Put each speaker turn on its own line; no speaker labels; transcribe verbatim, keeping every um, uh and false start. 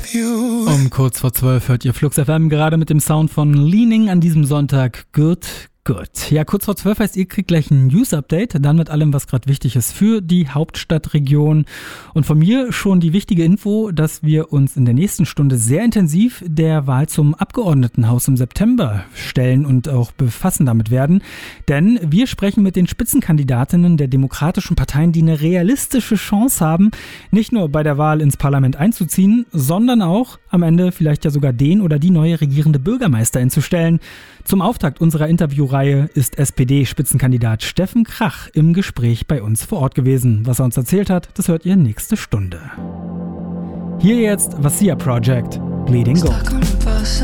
Um kurz vor zwölf hört ihr Flux F M gerade mit dem Sound von Leaning an diesem Sonntag. Good, good. Ja, kurz vor zwölf heißt, ihr kriegt gleich ein News-Update, dann mit allem, was gerade wichtig ist für die Hauptstadtregion. Und von mir schon die wichtige Info, dass wir uns in der nächsten Stunde sehr intensiv der Wahl zum Abgeordnetenhaus im September stellen und auch befassen damit werden. Denn wir sprechen mit den Spitzenkandidatinnen der demokratischen Parteien, die eine realistische Chance haben, nicht nur bei der Wahl ins Parlament einzuziehen, sondern auch am Ende vielleicht ja sogar den oder die neue regierende Bürgermeisterin zu stellen. Zum Auftakt unserer Interviewreihe ist S P D-Spitzenkandidat Steffen Krach im Gespräch bei uns vor Ort gewesen. Was er uns erzählt hat, das hört ihr nächste Stunde. Hier jetzt Vassia Project, Bleeding Gold.